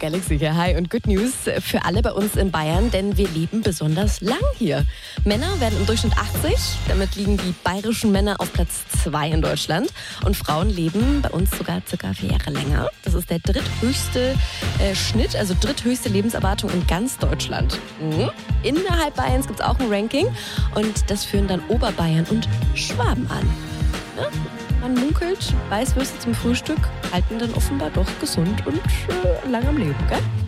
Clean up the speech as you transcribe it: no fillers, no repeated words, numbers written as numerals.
Galaxy hier. Hi und Good News für alle bei uns in Bayern, denn wir leben besonders lang hier. Männer werden im Durchschnitt 80, damit liegen die bayerischen Männer auf Platz 2 in Deutschland. Und Frauen leben bei uns sogar ca. 4 Jahre länger. Das ist der dritthöchste Schnitt, also dritthöchste Lebenserwartung in ganz Deutschland. Innerhalb Bayerns gibt es auch ein Ranking und das führen dann Oberbayern und Schwaben an. Ja? Man munkelt, Weißwürste zum Frühstück halten dann offenbar doch gesund und lang am Leben, gell?